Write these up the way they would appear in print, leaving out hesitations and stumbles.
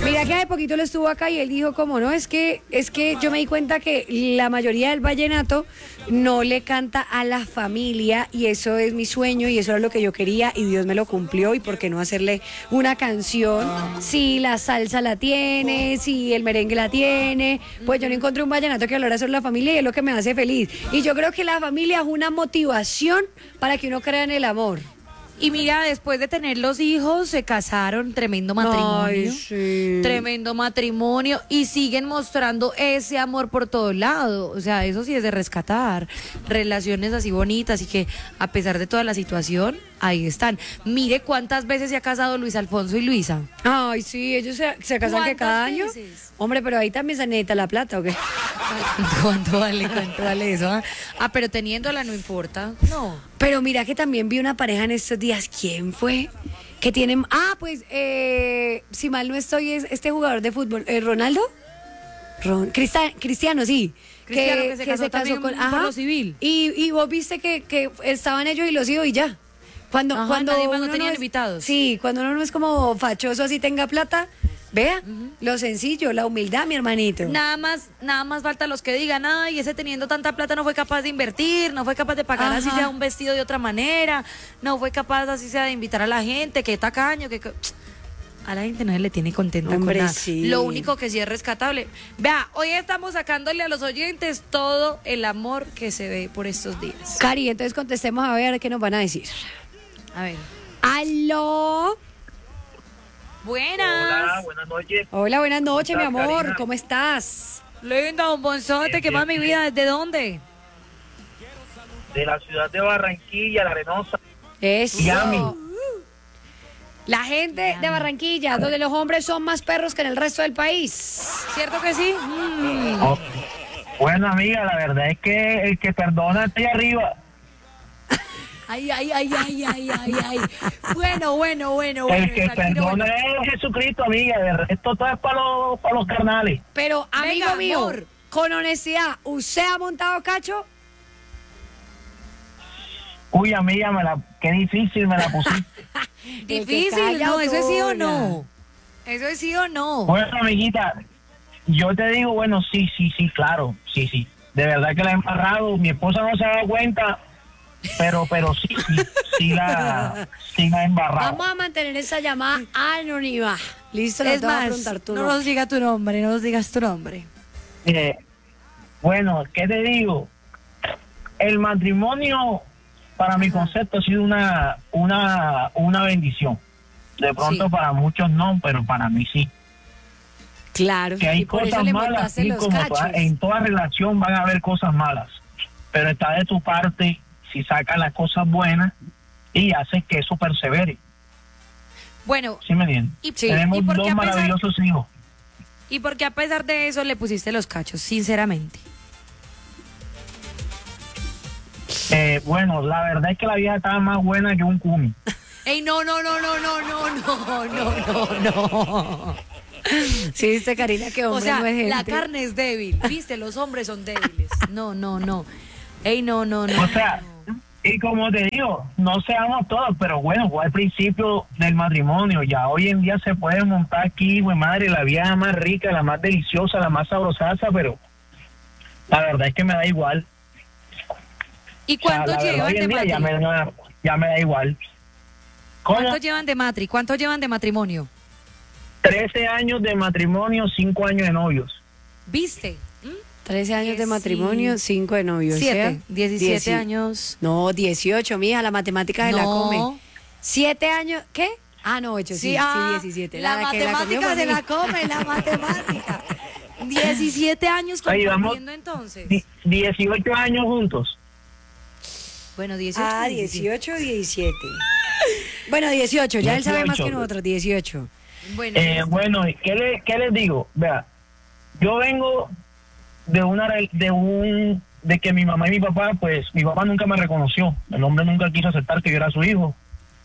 Mira que hace poquito lo estuvo acá y él dijo como no, es que yo me di cuenta que la mayoría del vallenato no le canta a la familia y eso es mi sueño y eso era lo que yo quería y Dios me lo cumplió y por qué no hacerle una canción si la salsa la tiene, si el merengue la tiene, pues yo no encontré un vallenato que hablara sobre la familia y es lo que me hace feliz. Y yo creo que la familia es una motivación para que uno crea en el amor. Y mira, después de tener los hijos, se casaron, tremendo matrimonio. Ay, sí. Tremendo matrimonio. Y siguen mostrando ese amor por todos lados. O sea, eso sí es de rescatar. Relaciones así bonitas y que a pesar de toda la situación, ahí están. Mire cuántas veces se ha casado Luis Alfonso y Luisa. Ay, sí, ellos se casan que cada año. Hombre, pero ahí también se necesita la plata, ¿o qué? ¿Cuánto vale eso? Pero teniéndola no importa. No. Pero mira que también vi una pareja en estos días. ¿Quién fue? Que tienen... pues, si mal no estoy, es este jugador de fútbol. ¿Ronaldo? Cristiano, sí. Cristiano que se casó también por lo civil. Y vos viste que estaban ellos y los hijos y ya. Cuando nadie más no tenían es, invitados. Sí, cuando uno no es como fachoso así tenga plata, vea, lo sencillo, la humildad, mi hermanito. Nada más falta los que digan, ay, ese teniendo tanta plata no fue capaz de invertir, no fue capaz de pagar así sea un vestido de otra manera, no fue capaz así sea de invitar a la gente, que tacaño, que a la gente nadie le tiene contenta con nada. Sí. Lo único que sí es rescatable. Vea, hoy estamos sacándole a los oyentes todo el amor que se ve por estos días. Cari, entonces contestemos a ver qué nos van a decir. A ver. ¡Aló! Buenas. Hola, buenas noches. Hola, buenas noches, mi amor. Karina? ¿Cómo estás? Linda, un bonzote, ¿qué más mi vida? ¿Desde dónde? De la ciudad de Barranquilla, La Arenosa. Eso. Miami. La gente de Barranquilla, donde los hombres son más perros que en el resto del país. ¿Cierto que sí? Oh, bueno, amiga, la verdad es que el que perdona está ahí arriba. Ay. Bueno. El que perdona es Jesucristo, amiga. Esto todo es para los carnales. Pero, amigo Venga, mío, amor. con honestidad, ¿usted ha montado cacho? Uy, amiga, qué difícil me la pusiste. Difícil, no, eso es sí o no. Eso es sí o no. Bueno, amiguita, yo te digo, bueno, sí, claro, sí. De verdad que la he embarrado. Mi esposa no se ha dado cuenta, pero sí la he embarrado. Vamos a mantener esa llamada anónima. Listo, no Es te voy a más, preguntar tu no nombre. nos digas tu nombre. Bueno, ¿qué te digo? El matrimonio, para mi concepto, ha sido una bendición. De pronto Sí. para muchos no, pero para mí sí. Claro, Que hay y por eso cosas le malas, montaste y los como cachos. en toda relación van a haber cosas malas. Pero está de tu parte si sacas las cosas buenas y haces que eso persevere. Bueno, ¿Sí me entiendes? y Tenemos por qué dos maravillosos hijos. ¿Y por qué a pesar de eso le pusiste los cachos, sinceramente? Bueno, la verdad es que la vida estaba más buena que un cumi. Ey, no. Sí, dice Karina que hombre O sea, no es gente. la carne es débil, ¿viste? Los hombres son débiles. No. Ey, no. O sea, y como te digo, no seamos todos, pero bueno, fue al principio del matrimonio. Ya hoy en día se puede montar aquí, güey, madre, la vida más rica, la más deliciosa, la más sabrosaza, pero la verdad es que me da igual. ¿Y cuánto O sea, la verdad, llevan hoy de en día matri? ya me da igual. ¿Cómo? ¿Cuánto llevan de matri? ¿Cuánto llevan de matrimonio? 13 años de matrimonio, 5 años de novios. ¿Viste? 13 años de Sí. matrimonio, 5 de novios. 7, ¿sí? 17 años. No, 18, mija, la matemática se la come. 7 años, ¿qué? Ah, no, 8, sí, 17. La que matemática comió se fue la come, la matemática. 17 años Ahí vamos. compartiendo entonces. 18 años juntos. Bueno, 18. Ah, 18 o 17. Bueno, 18, ya él sabe más que nosotros, 18. Bueno, Bueno, ¿qué les digo? Vea, yo vengo de que mi mamá y mi papá, pues mi papá nunca me reconoció. El hombre nunca quiso aceptar que yo era su hijo.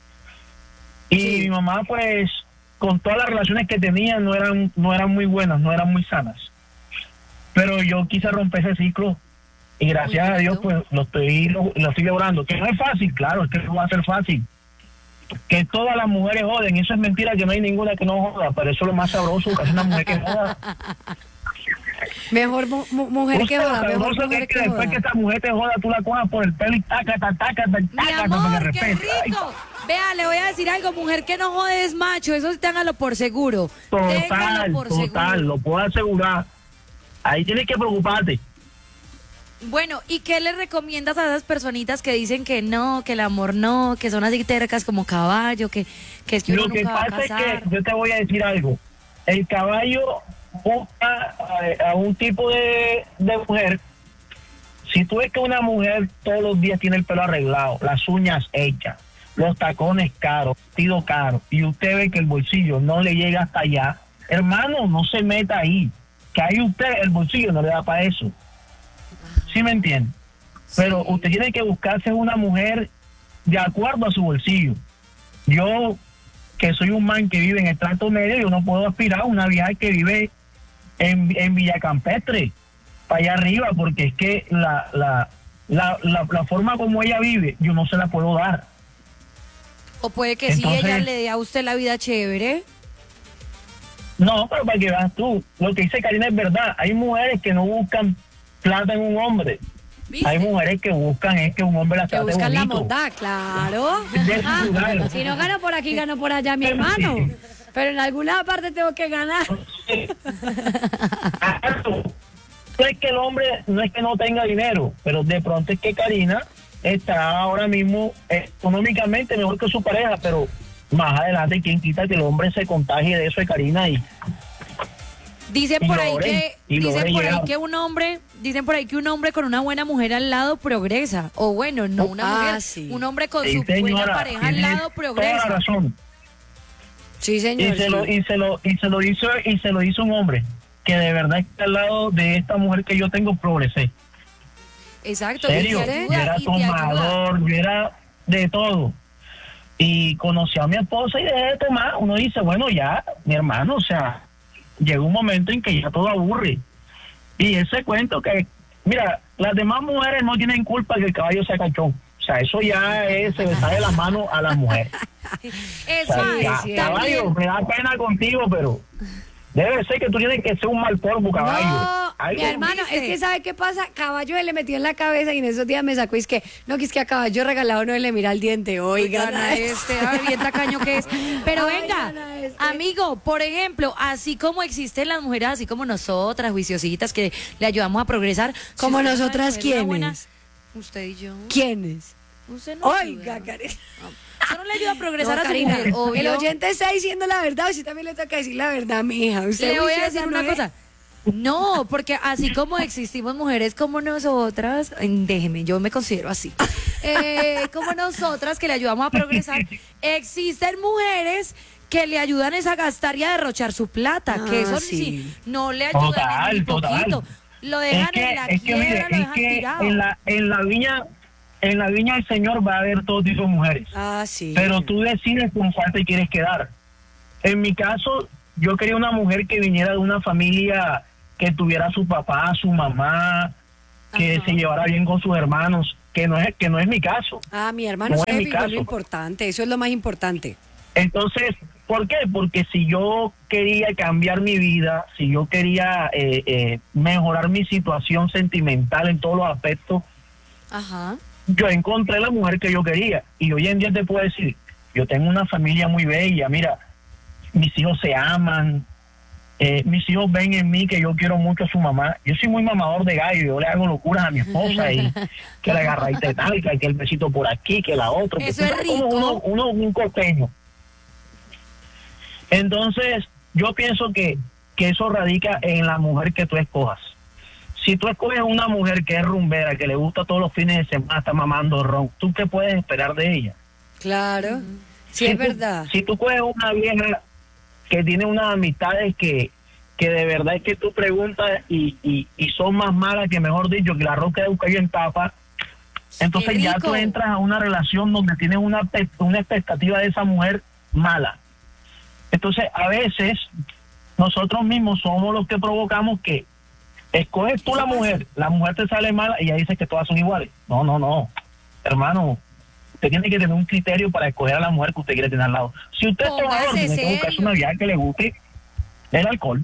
Y mi mamá, pues, con todas las relaciones que tenía, no eran muy buenas, no eran muy sanas. Pero yo quise romper ese ciclo y gracias a Dios, pues, lo estoy logrando. Que no es fácil, claro, es que no va a ser fácil. que todas las mujeres joden. Eso es mentira, que no hay ninguna que no joda, pero eso es lo más sabroso, que es una mujer que joda. Mejor mujer que joda, mejor sabroso mujer es que después joda. que esta mujer te joda, tú la cojas por el pelo y taca, Mi amor, qué rico. Vea, le voy a decir algo, mujer que no jode es macho, eso sí téngalo por seguro. Téngalo por Total, seguro. lo puedo asegurar. Ahí tienes que preocuparte. Bueno, ¿y qué le recomiendas a esas personitas que dicen que no, que el amor no, que son así tercas como caballo, que es que uno Lo que nunca va a pasa es casar? que yo te voy a decir algo. El caballo busca a un tipo de mujer. Si tú ves que una mujer todos los días tiene el pelo arreglado, las uñas hechas, los tacones caros, vestido caro, y usted ve que el bolsillo no le llega hasta allá, hermano, no se meta ahí. Que ahí usted el bolsillo no le da para eso. ¿Sí me entiende? Pero usted tiene que buscarse una mujer de acuerdo a su bolsillo. Yo, que soy un man que vive en el trato medio, yo no puedo aspirar a una vieja que vive en Villa Campestre, para allá arriba, porque es que la forma como ella vive, yo no se la puedo dar. O puede que Entonces, sí, ella le dé a usted la vida chévere. No, pero para que veas tú, lo que dice Karina es verdad. Hay mujeres que no buscan plata en un hombre. ¿Viste? Hay mujeres que buscan es que un hombre las Que trate buscan la bonito. bondad, claro. De su lugar. Si no gano por aquí, gano por allá, mi hermano. Pero en alguna parte tengo que ganar. No es que el hombre, no es que no tenga dinero, pero de pronto es que Karina está ahora mismo económicamente mejor que su pareja, pero más adelante quien quita que el hombre se contagie de eso de Karina Dicen Y por lo ahí logré, que y logré dicen por ahí llegar. que un hombre, dicen por ahí que un hombre con una buena mujer al lado progresa, o bueno, no una mujer, sí. un hombre con Sí, su buena señora, pareja al tiene lado toda progresa. la razón. Sí, señor. Y se lo hizo un hombre que de verdad está al lado de esta mujer que yo tengo, progresé. Exacto, Serio, y te yo era ayuda, y te ayuda. tomador, yo era de todo. Y conocí a mi esposa y dejé de tomar. Uno dice, bueno, ya, mi hermano, o sea, llega un momento en que ya todo aburre. Y ese cuento que, mira, las demás mujeres no tienen culpa que el caballo sea cachón. O sea, eso ya se le sale la mano a las mujeres. Es O sea, más, ya, caballo, también, me da pena contigo, pero debe ser que tú tienes que ser un mal polvo, caballo. No, Algo- mi hermano, es que ¿sabe qué pasa? Caballo se le metió en la cabeza y en esos días me sacó y es que, no, que es que a caballo regalado no le mira el diente. Oigan, gana este, ay, bien tacaño que es. Pero Ay, venga, gana este. amigo, por ejemplo, así como existen las mujeres, así como nosotras, juiciositas, que le ayudamos a progresar. si ¿Como usted sabe nosotras coger una buena- quiénes? Usted y yo. ¿Quiénes? Usted no Oiga, ayuda. Karina. Usted no le ayuda a progresar No, a su Karina, mujer, obvio. el oyente está diciendo la verdad, usted también le toca decir la verdad, mi hija. Usted Le voy a juiciosa decir no una es. cosa. No, porque así como existimos mujeres como nosotras, déjeme, yo me considero así, como nosotras que le ayudamos a progresar, existen mujeres que le ayudan es a gastar y a derrochar su plata, Ah, que eso sí. sí, no le ayudan Total, ni total. poquito. Lo dejan en la es que, mire, quiebra, lo es dejan que tirado. en la viña del Señor va a haber todo tipo de mujeres. Ah, sí. Pero tú decides con cuál te quieres quedar. En mi caso, yo quería una mujer que viniera de una familia que tuviera a su papá, a su mamá, que Ajá. se llevara bien con sus hermanos, que no es mi caso. Ah, mi hermano, No usted es mi fijó lo caso. importante, eso es lo más importante. Entonces, ¿por qué? Porque si yo quería cambiar mi vida, si yo quería mejorar mi situación sentimental en todos los aspectos, Ajá. yo encontré la mujer que yo quería. Y hoy en día te puedo decir, yo tengo una familia muy bella, mira, mis hijos se aman, mis hijos ven en mí que yo quiero mucho a su mamá. Yo soy muy mamador de gallo, yo le hago locuras a mi esposa y que la agarradita talca, que el besito por aquí, que la otra. Eso es como rico. un costeño. Entonces, yo pienso que eso radica en la mujer que tú escojas. Si tú escoges una mujer que es rumbera, que le gusta todos los fines de semana, está mamando ron, ¿tú qué puedes esperar de ella? Claro, sí es verdad. Si tú coges una vieja que tiene unas amistades que de verdad es que tú preguntas y son más malas que, mejor dicho, que la roca de Ucayo en tapa, entonces Qué ya rico. tú entras a una relación donde tienes una expectativa de esa mujer mala. Entonces, a veces, nosotros mismos somos los que provocamos que escoges tú la mujer te sale mala y ya dices que todas son iguales. No, hermano, Usted tiene que tener un criterio para escoger a la mujer que usted quiere tener al lado. Si usted es tomador, Póngase tiene que buscarse serio. una vieja que le guste el alcohol.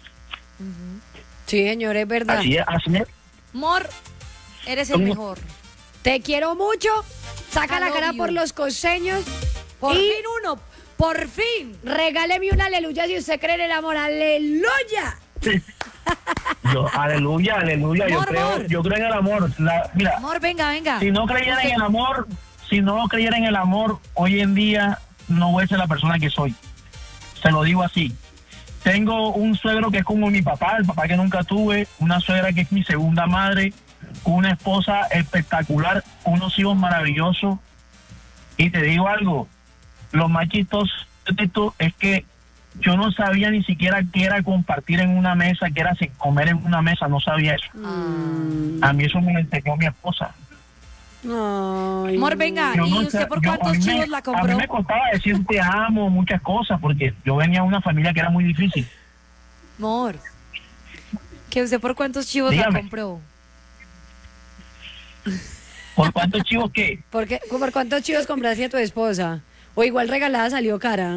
Sí, señor, es verdad. Así es. Mor, eres el ¿Cómo? mejor. Te quiero mucho. Saca I la love cara you. por los costeños. Por Y- fin uno, por fin. Regáleme un aleluya si usted cree en el amor. ¡Aleluya! Aleluya. Amor. Yo creo en el amor. Mira, Amor, venga, venga. si no creyera en el amor, hoy en día no voy a ser la persona que soy. Se lo digo así. Tengo un suegro que es como mi papá, el papá que nunca tuve, una suegra que es mi segunda madre, una esposa espectacular, unos hijos maravillosos. Y te digo algo, lo más chistoso de esto es que yo no sabía ni siquiera qué era compartir en una mesa, qué era comer en una mesa, no sabía eso. A mí eso me lo enseñó mi esposa. Ay, Amor, venga. Yo ¿Y no usted sé, por yo- cuántos a mí chivos la A mí compró? me costaba decir te amo, muchas cosas, porque yo venía de una familia que era muy difícil. Amor, ¿que usted por cuántos chivos Dígame. la compró? ¿Por cuántos chivos qué? ¿Por cuántos chivos compraste a tu esposa? O igual regalada salió cara.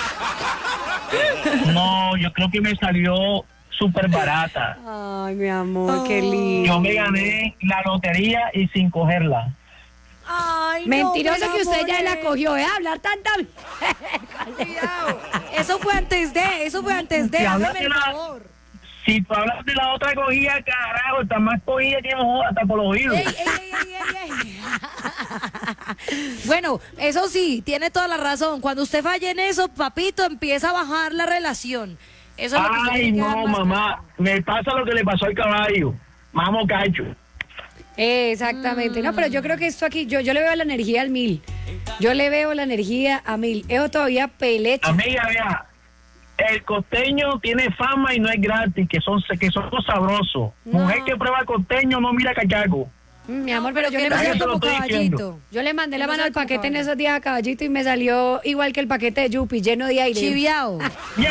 No, yo creo que me salió súper barata. Ay, mi amor, qué lindo. Yo me gané la lotería y sin cogerla. Ay, Mentiroso no, que usted ya la amores. cogió, ¿eh? Hablar tanta... Cuidado. Eso fue antes de, Si hablas hágame de el la- favor. Si tú hablas de la otra cogida, carajo, está más cogida que no, hasta por los oídos. Ey, ey, ey, ey, ey. Bueno, eso sí, tiene toda la razón. Cuando usted falla en eso, papito, empieza a bajar la relación. Eso es lo que usted Ay, tiene que dar no, más mamá, me pasa lo que le pasó al caballo. Mamo cacho. Exactamente. No, pero yo creo que esto aquí, yo le veo la energía al 1000. Yo le veo la energía a 1000. Eso todavía pelecha. Amiga, vea, el costeño tiene fama y no es gratis, que son sabrosos. No. Mujer que prueba costeño no mira cachaco. Mi amor, pero yo que le no mandé- sea mandé, te lo como estoy diciendo. caballito. yo le mandé la Que no mano sea al como paquete en caballo. esos días a Caballito y me salió igual que el paquete de Yupi, lleno de aire. Chiviao.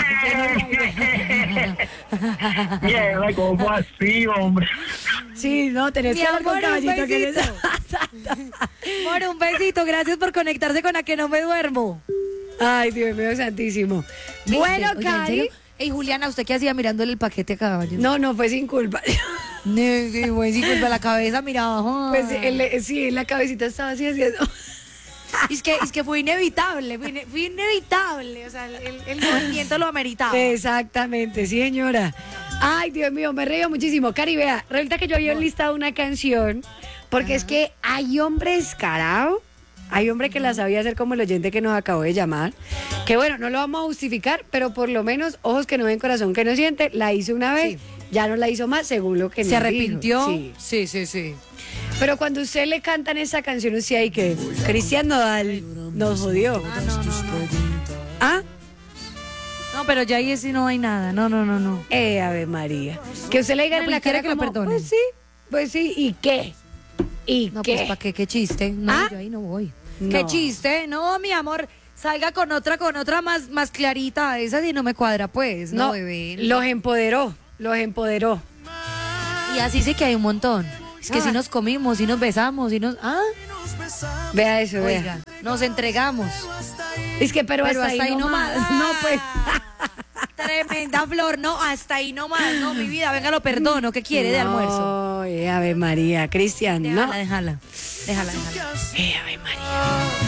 Yeah, ¿cómo así, hombre? Sí, no, tenés Mi que hablar con amor, un Caballito. Que besito. Amor, un besito. Gracias por conectarse con la que no me duermo. Ay, Dios mío santísimo. ¿Viste? Bueno, Oiga, ¿en Cari. serio? Ey, Juliana, ¿usted qué hacía mirándole el paquete a caballo? No fue sin culpa. No, buen sí, pues la cabeza miraba. Pues sí, la cabecita estaba así haciendo. Es que fue inevitable, fue inevitable. O sea, el movimiento lo ameritaba. Exactamente, sí, señora. Ay, Dios mío, me reía muchísimo. Cari, vea, resulta que yo había listado una canción, porque es que hay hombre descarado, hay hombre que la sabía hacer como el oyente que nos acabó de llamar, que bueno, no lo vamos a justificar, pero por lo menos, ojos que no ven, corazón que no siente, la hizo una vez, Sí. ya no la hizo más, según lo que ¿Se nos arrepintió? dijo. Sí. Sí. Pero cuando usted le cantan esa canción, usted hay que, Cristian Nodal nos jodió. ¿Ah? No, pero ya ahí sí no hay nada. No. Ave María. Que usted le diga No, en pues, la ¿quiere cara que lo como, perdone? pues sí, ¿y qué? ¿Y No, qué? pues ¿para qué? ¿Qué chiste? No, ¿Ah? yo ahí no voy. No. ¿Qué chiste? No, mi amor, salga con otra más clarita. Esa sí no me cuadra, pues. No, bebé. los empoderó. Y así sí que hay un montón. Es que Ah. si nos comimos, si nos besamos, si nos... Ah, Vea eso, vea. oiga, nos entregamos. Es que, pero hasta ahí nomás. No, pues. Tremenda flor, no, hasta ahí nomás. No, mi vida, venga, lo perdono. ¿Qué quiere de almuerzo? Ay, Ave María, Cristian, no. Déjala. Ave María.